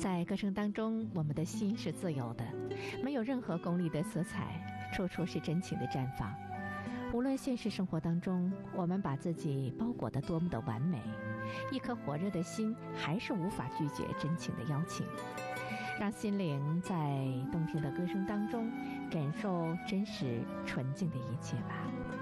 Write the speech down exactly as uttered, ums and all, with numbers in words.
在歌声当中，我们的心是自由的，没有任何功利的色彩，处处是真情的绽放。无论现实生活当中我们把自己包裹得多么的完美，一颗火热的心还是无法拒绝真情的邀请。让心灵在动听的歌声当中感受真实纯净的一切吧。